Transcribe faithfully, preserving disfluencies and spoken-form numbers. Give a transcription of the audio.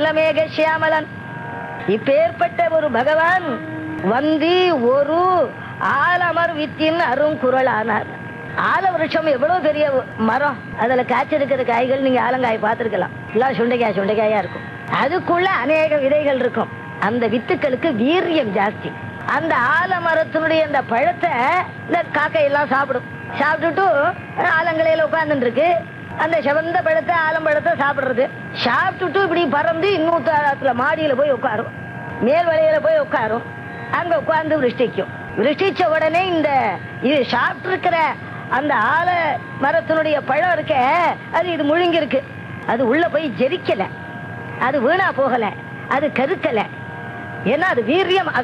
நீலமேக சியாமலன். இப்பேற்பட்ட ஒரு பகவான் வந்தி ஒரு ஆலமர் வித்தின் அருங்குரல் ஆனார். ஆல விருட்சம் எவ்வளவு பெரிய மரம், அதுல காய்ச்சிருக்கிற காய்கள் நீங்க ஆலங்காய் பார்த்திருக்கலாம். எல்லாம் சுண்டைக்காய் சுண்டைக்காயா இருக்கும். அதுக்குள்ள அநேக விதைகள் இருக்கும். அந்த வித்துக்களுக்கு வீரியம் ஜாஸ்தி. அந்த ஆலமரத்தினுடைய அந்த பழத்தை இந்த காக்கையெல்லாம் சாப்பிடும். சாப்பிட்டுட்டு ஆலங்கலையில உட்கார்ந்துட்டு இருக்கு. அந்த செவந்த பழத்தை ஆலம்பழத்தை சாப்பிடுறது. சாப்பிட்டுட்டு இப்படி பறந்து இன்னொரு மாடியில போய் உட்காரும், மேல் வலையில போய் உட்காரும். அங்க உட்கார்ந்து விருஷ்டிக்கும். விருஷ்டிச்ச உடனே இந்த இது சாப்பிட்டு இருக்கிற அந்த ஆல மரத்தினுடைய பழம் இருக்க, அது இது முழுங்கி இருக்கு. அது உள்ள போய் ஜெரிக்கல, அது வீணா போகல, அது கருக்கல. ஏன்னா அது வீரியம்